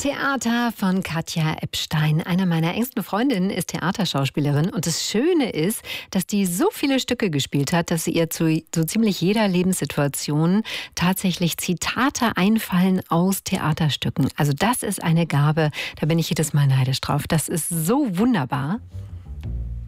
Theater von Katja Epstein. Eine meiner engsten Freundinnen ist Theaterschauspielerin. Und das Schöne ist, dass die so viele Stücke gespielt hat, dass ihr zu so ziemlich jeder Lebenssituation tatsächlich Zitate einfallen aus Theaterstücken. Also das ist eine Gabe, da bin ich jedes Mal neidisch drauf. Das ist so wunderbar.